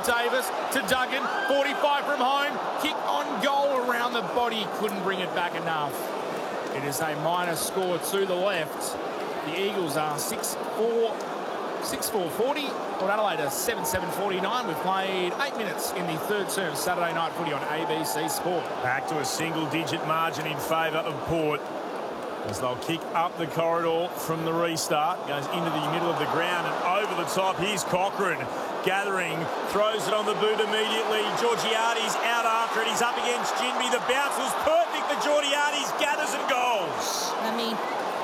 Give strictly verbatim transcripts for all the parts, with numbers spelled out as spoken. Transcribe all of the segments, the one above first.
Davis to Duggan, forty-five from home, kick on goal around the body, couldn't bring it back enough. It is a minor score to the left. The Eagles are six four, six four forty. Port Adelaide are seven seven forty-nine. We've played eight minutes in the third term Saturday night footy on A B C Sport. Back to a single-digit margin in favour of Port, as they'll kick up the corridor from the restart. Goes into the middle of the ground and over the top. Here's Cochrane gathering, throws it on the boot immediately. Georgiades out after it. He's up against Ginbey. The bounce was perfect for Georgiades. Gathers and goals. I mean,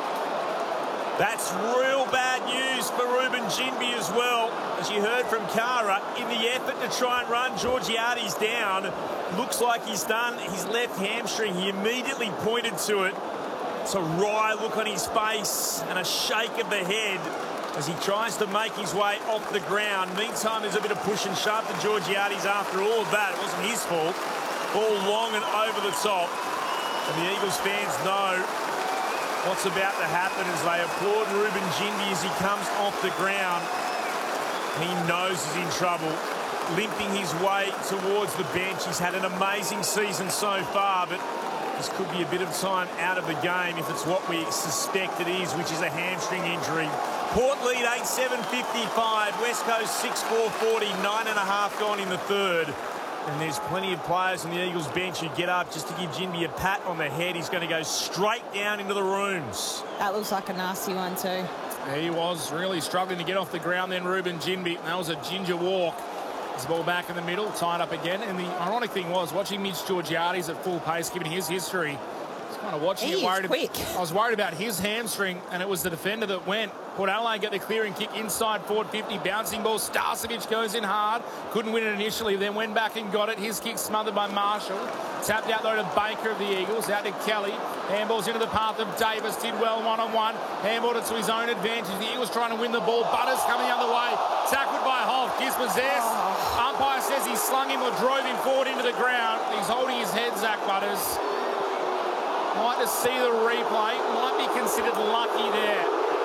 that's real bad news for Ruben Ginbey as well. As you heard from Kara, in the effort to try and run Georgiades down, looks like he's done his left hamstring. He immediately pointed to it. It's a wry look on his face and a shake of the head as he tries to make his way off the ground. Meantime, there's a bit of push and shove to Georgiades after all of that. It wasn't his fault. Ball long and over the top. And the Eagles fans know what's about to happen as they applaud Ruben Ginbey as he comes off the ground. He knows he's in trouble, limping his way towards the bench. He's had an amazing season so far, but this could be a bit of time out of the game if it's what we suspect it is, which is a hamstring injury. Port lead eight seven fifty-five, West Coast six four forty, nine and a half gone in the third. And there's plenty of players on the Eagles bench who get up just to give Ginbey a pat on the head. He's going to go straight down into the rooms. that looks like a nasty one too. He was really struggling to get off the ground then, Ruben Ginbey. That was a ginger walk. His ball back in the middle, tied up again. And the ironic thing was, watching Mitch Georgiades at full pace, given his history, I was kind of watching he it, worried. Is quick. I was worried about his hamstring, and it was the defender that went. Port Adelaide get the clearing kick inside forward fifty, bouncing ball. Starcevic goes in hard, couldn't win it initially, then went back and got it. His kick smothered by Marshall. Tapped out though to Baker of the Eagles, out to Kelly. Handballs into the path of Davis, did well one-on-one. Handballed it to his own advantage. The Eagles trying to win the ball. Butters coming the other way. Tackled by Holt, dispossessed. Oh. Umpire says he slung him or drove him forward into the ground. He's holding his head, Zach Butters. Like to see the replay. Might be considered lucky there,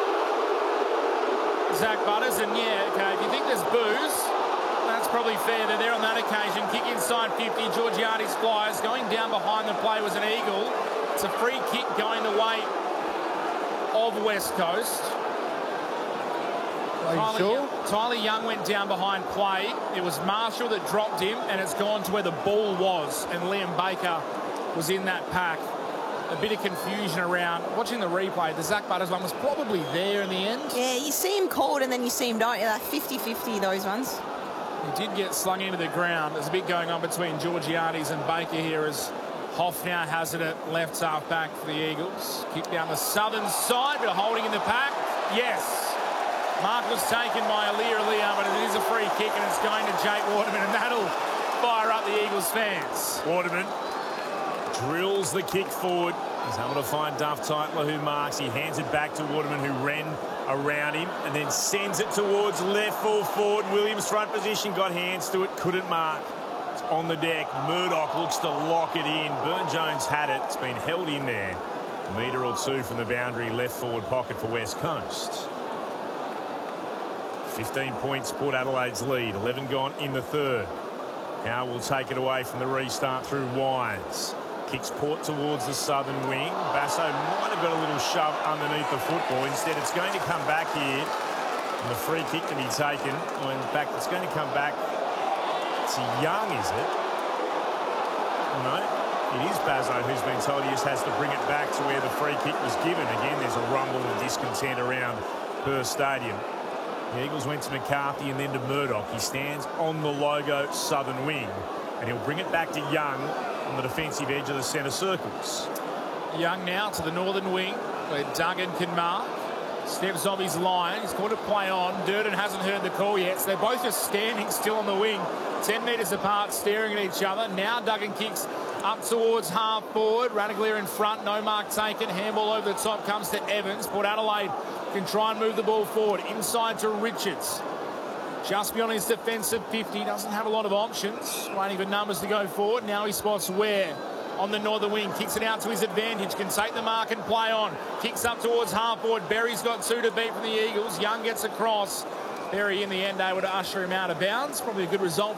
Zach Butters. And yeah, okay, if you think there's booze, that's probably fair. They're there on that occasion. Kick inside fifty. Georgiades flies. Going down behind the play was an Eagle. It's a free kick going the way of West Coast. Are you Tyler, sure? Young, Tyler Young went down behind play. It was Marshall that dropped him, and it's gone to where the ball was, and Liam Baker was in that pack. A bit of confusion around. Watching the replay, the Zach Butters one was probably there in the end. Yeah, you see him called and then you see him don't. Like fifty fifty, those ones. He did get slung into the ground. There's a bit going on between Georgiades and Baker here as Hoff now has it at left half back for the Eagles. Kick down the southern side, bit of holding in the pack. Yes. Mark was taken by Alir Alir, but it is a free kick and it's going to Jake Waterman, and that'll fire up the Eagles fans. Waterman drills the kick forward. He's able to find Duff Titler, who marks. He hands it back to Waterman, who ran around him and then sends it towards left full forward. Williams front position, got hands to it, couldn't mark. It's on the deck. Murdoch looks to lock it in. Burne-Jones had it. It's been held in there. A metre or two from the boundary, left forward pocket for West Coast. fifteen points, Port Adelaide's lead. eleven gone in the third. Now we'll take it away from the restart through Wines. Kicks Port towards the southern wing. Basso might have got a little shove underneath the football. Instead, it's going to come back here. And the free kick to be taken. Well, in fact, it's going to come back to Young, is it? No, it is Basso who's been told he just has to bring it back to where the free kick was given. Again, there's a rumble of discontent around Perth Stadium. The Eagles went to McCarthy and then to Murdoch. He stands on the logo southern wing, and he'll bring it back to Young on the defensive edge of the centre circles. Young now to the northern wing where Duggan can mark. Steps off his line. He's going to play on. Durden hasn't heard the call yet, so they're both just standing still on the wing, ten metres apart, staring at each other. Now Duggan kicks up towards half forward. Radaglia in front, no mark taken. Handball over the top comes to Evans. Port Adelaide can try and move the ball forward. Inside to Richards. Just beyond his defensive fifty. Doesn't have a lot of options. Waiting for numbers to go forward. Now he spots Ware on the northern wing. Kicks it out to his advantage. Can take the mark and play on. Kicks up towards half forward. Berry's got two to beat from the Eagles. Young gets across. Berry in the end able to usher him out of bounds. Probably a good result.